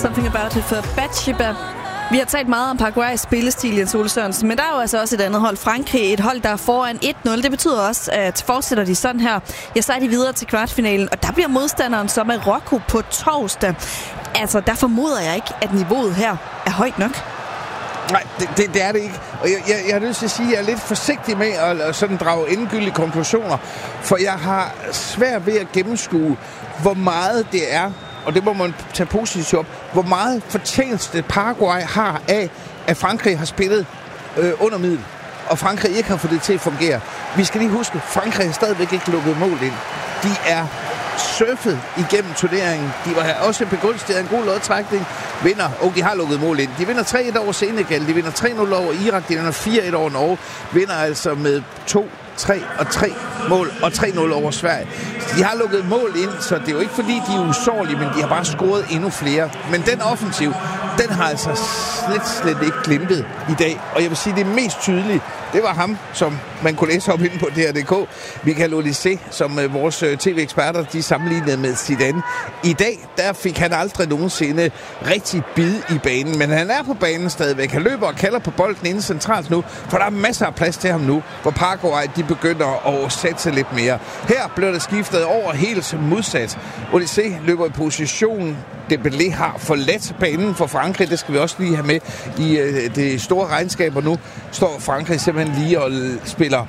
Something About It for Bathsheba. Vi har talt meget om Paraguays spillestil, Jens Ole Sørensen, men der er jo altså også et andet hold, Frankrig, et hold, der er foran 1-0. Det betyder også, at fortsætter de sådan her, ja, så er de videre til kvartfinalen, og der bliver modstanderen så Marokko på torsdag. Altså, der formoder jeg ikke, at niveauet her er højt nok. Nej, det er det ikke. Og jeg er nødt til at sige, at jeg er lidt forsigtig med at sådan drage endegyldige konklusioner, for jeg har svært ved at gennemskue, hvor meget det er, og det må man tage positivt op, hvor meget fortjeneste Paraguay har af, at Frankrig har spillet under middel, og Frankrig ikke har fået det til at fungere. Vi skal lige huske, Frankrig har stadigvæk ikke lukket mål ind. De er surfet igennem turneringen. De var også begunstiget af en god lodtrækning. Vinder, og de har lukket mål ind. De vinder 3-1 over Senegal, de vinder 3-0 over Irak, de vinder 4-1 over Norge. Vinder altså med 2, 3 og 3 mål og 3-0 over Sverige. De har lukket mål ind, så det er jo ikke fordi, de er usårlige, men de har bare scoret endnu flere. Men den offensiv, den har altså slet ikke glimtet i dag. Og jeg vil sige, det mest tydelige, det var ham, som man kunne læse op inde på DR.dk, Michael Olise, som vores tv-eksperter, de sammenlignede med Zidane. I dag, der fik han aldrig nogensinde rigtig bid i banen, men han er på banen stadigvæk. Han løber og kalder på bolden inde centralt nu, for der er masser af plads til ham nu, hvor Paraguay, de begynder at sætte lidt mere. Her blev der skiftet over helt modsat. Olise løber i positionen. Dembélé har forladt banen for Frankrig. Det skal vi også lige have med i det store regnskab. Og nu står Frankrig simpelthen lige og spiller,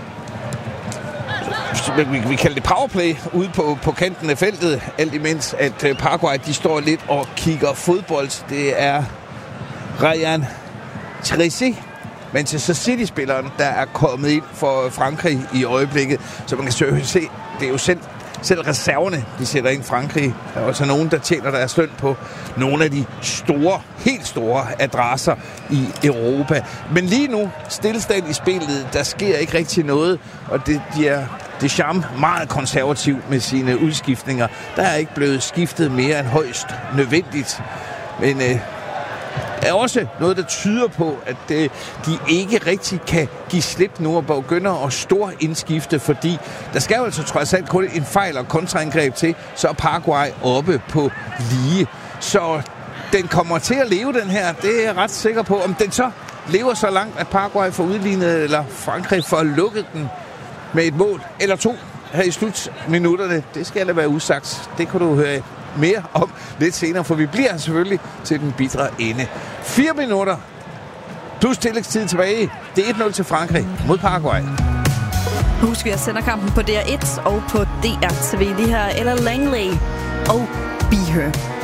vi kalder det powerplay, ude på kanten af feltet. Alt imens at Paraguay, de står lidt og kigger fodbold. Det er Ryan Cheryssi, Manchester City-spilleren, der er kommet ind for Frankrig i øjeblikket. Så man kan se, det er jo selv reserverne, de sætter ind Frankrig. Der er også nogen, der tjener deres løn på nogle af de store, helt store adresser i Europa. Men lige nu, stillestand i spillet, der sker ikke rigtig noget, og de er Deschamps meget konservativ med sine udskiftninger. Der er ikke blevet skiftet mere end højst nødvendigt. Men er også noget, der tyder på, at de ikke rigtig kan give slip nu og begynder at store indskifte, fordi der skal jo altså trods alt kun en fejl og kontraangreb til, så er Paraguay oppe på lige. Så den kommer til at leve, den her. Det er jeg ret sikker på. Om den så lever så langt, at Paraguay får udlignet, eller Frankrig får lukket den med et mål eller to her i slutminutterne, det skal da være usagt. Det kan du høre mere om lidt senere, for vi bliver selvfølgelig til den bitre ende. 4 minutter plus tillægstid tilbage. Det er 1-0 til Frankrig mod Paraguay. Husk, vi sender kampen på DR1 og på DR TV. Lige her Ella Langley og Be Her.